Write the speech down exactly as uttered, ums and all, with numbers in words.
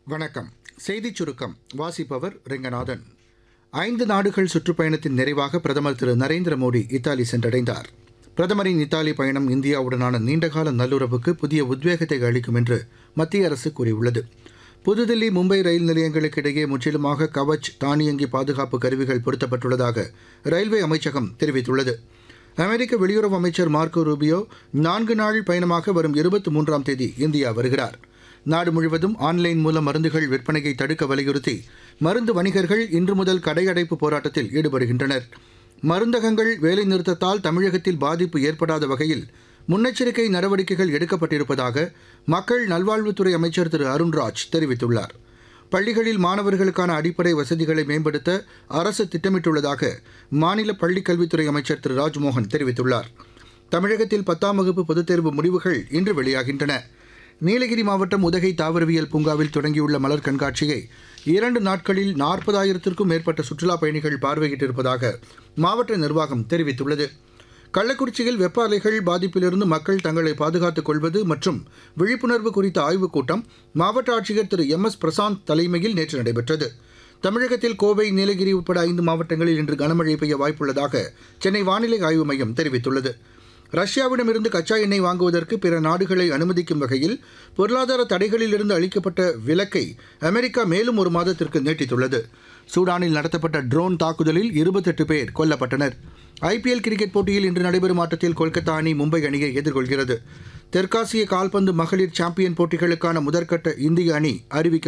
வணக்கம். செய்திச் சுருக்கம் வாசிப்பவர் ரெங்கநாதன். ஐந்து நாடுகள் சுற்றுப்பயணத்தின் நிறைவாக பிரதமர் திரு நரேந்திர மோடி இத்தாலி சென்றடைந்தார். பிரதமரின் இத்தாலி பயணம் இந்தியாவுடனான நீண்டகால நல்லுறவுக்கு புதிய உத்வேகத்தை அளிக்கும் என்று மத்திய அரசு கூறியுள்ளது. புதுதில்லி மும்பை ரயில் நிலையங்களுக்கு இடையே முற்றிலுமாக கவச் தானியங்கி பாதுகாப்பு கருவிகள் பொருத்தப்பட்டுள்ளதாக ரயில்வே அமைச்சகம் தெரிவித்துள்ளது. அமெரிக்க வெளியுறவு அமைச்சர் மார்க்கோ ரூபியோ நான்கு நாள் பயணமாக வரும் இருபத்தி மூன்றாம் தேதி இந்தியா வருகிறார். நாடு முழுவதும் ஆன்லைன் மூலம் மருந்துகள் விற்பனையை தடுக்க வலியுறுத்தி மருந்து வணிகர்கள் இன்று முதல் கடையடைப்பு போராட்டத்தில் ஈடுபடுகின்றனர். மருந்தகங்கள் வேலைநிறுத்தத்தால் தமிழகத்தில் பாதிப்பு ஏற்படாத வகையில் முன்னெச்சரிக்கை நடவடிக்கைகள் எடுக்கப்பட்டிருப்பதாக மக்கள் நல்வாழ்வுத்துறை அமைச்சர் திரு அருண்ராஜ் தெரிவித்துள்ளார். பள்ளிகளில் மாணவர்களுக்கான அடிப்படை வசதிகளை மேம்படுத்த அரசு திட்டமிட்டுள்ளதாக மாநில பள்ளிக்கல்வித்துறை அமைச்சர் திரு ராஜ்மோகன் தெரிவித்துள்ளார். தமிழகத்தில் பத்தாம் வகுப்பு பொதுத் தேர்வு முடிவுகள் இன்று வெளியாகின்றன. நீலகிரி மாவட்டம் உதகை தாவரவியல் பூங்காவில் தொடங்கியுள்ள மலர் கண்காட்சியை இரண்டு நாட்களில் நாற்பதாயிரத்திற்கும் மேற்பட்ட சுற்றுலாப் பயணிகள் பார்வையிட்டிருப்பதாக மாவட்ட நிர்வாகம் தெரிவித்துள்ளது. கள்ளக்குறிச்சியில் வெப்ப அலைகள் பாதிப்பிலிருந்து மக்கள் தங்களை பாதுகாத்துக் கொள்வது மற்றும் விழிப்புணர்வு குறித்த ஆய்வுக் கூட்டம் மாவட்ட ஆட்சியர் திரு எம் எஸ் பிரசாந்த் தலைமையில் நேற்று நடைபெற்றது. தமிழகத்தில் கோவை, நீலகிரி உட்பட ஐந்து மாவட்டங்களில் இன்று கனமழை பெய்ய வாய்ப்புள்ளதாக சென்னை வானிலை ஆய்வு மையம் தெரிவித்துள்ளது. ரஷ்யாவிடமிருந்து கச்சா எண்ணெய் வாங்குவதற்கு பிற நாடுகளை அனுமதிக்கும் வகையில் பொருளாதார தடைகளிலிருந்து அளிக்கப்பட்ட விலக்கை அமெரிக்கா மேலும் ஒரு மாதத்திற்கு நீட்டித்துள்ளது. சூடானில் நடத்தப்பட்ட ட்ரோன் தாக்குதலில் இருபத்தெட்டு பேர் கொல்லப்பட்டனர். ஐபிஎல் கிரிக்கெட் போட்டியில் இன்று நடைபெறும் ஆட்டத்தில் கொல்கத்தா அணி மும்பை அணியை எதிர்கொள்கிறது. தெற்காசிய கால்பந்து மகளிர் சாம்பியன் போட்டிகளுக்கான முதற்கட்ட இந்திய அணி அறிவிக்கப்பட்டுள்ளது.